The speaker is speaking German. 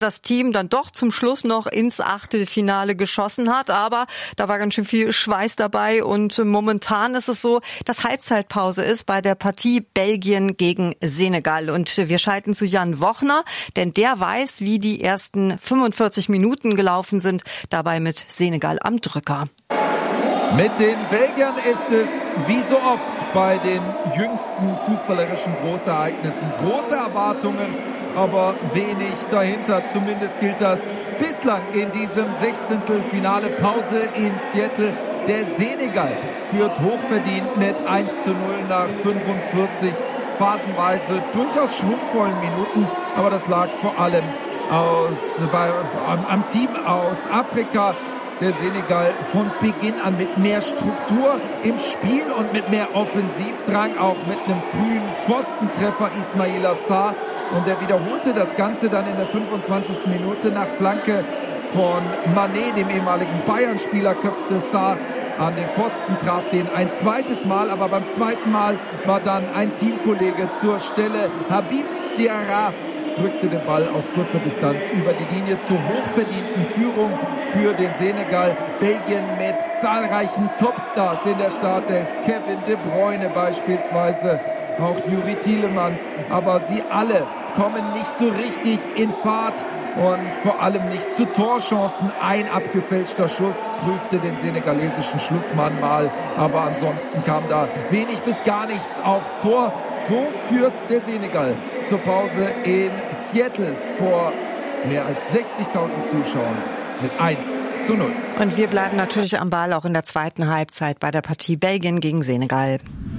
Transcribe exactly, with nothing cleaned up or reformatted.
das Team dann doch zum Schluss noch ins Achtelfinale geschossen hat. Aber da war ganz schön viel Schweiß dabei und momentan ist es so, dass Halbzeitpause ist bei der Partie Belgien gegen Senegal. Und wir schalten zu Jan Wochner, denn der weiß, wie die ersten fünfundvierzig Minuten gelaufen sind, dabei mit Senegal am Drücker. Mit den Belgiern ist es wie so oft bei den jüngsten fußballerischen Großereignissen. Große Erwartungen, aber wenig dahinter. Zumindest gilt das bislang in diesem Sechzehntelfinale. Pause in Seattle. Der Senegal führt hochverdient mit eins zu null nach fünfundvierzig phasenweise durchaus schwungvollen Minuten. Aber das lag vor allem aus, bei, am, am Team aus Afrika. Der Senegal von Beginn an mit mehr Struktur im Spiel und mit mehr Offensivdrang, auch mit einem frühen Pfostentreffer Ismaila Sarr. Und er wiederholte das Ganze dann in der fünfundzwanzigsten Minute nach Flanke von Mané, dem ehemaligen Bayern-Spieler, köpfte Sarr an den Pfosten, traf den ein zweites Mal, aber beim zweiten Mal war dann ein Teamkollege zur Stelle. Habib Diarra drückte den Ball aus kurzer Distanz über die Linie zur hochverdienten Führung für den Senegal. Belgien mit zahlreichen Topstars in der Startelf. Kevin De Bruyne beispielsweise, auch Juri Tielemans. Aber sie alle kommen nicht so richtig in Fahrt und vor allem nicht zu Torchancen. Ein abgefälschter Schuss prüfte den senegalesischen Schlussmann mal, aber ansonsten kam da wenig bis gar nichts aufs Tor. So führt der Senegal zur Pause in Seattle vor mehr als sechzigtausend Zuschauern mit eins zu null. Und wir bleiben natürlich am Ball auch in der zweiten Halbzeit bei der Partie Belgien gegen Senegal.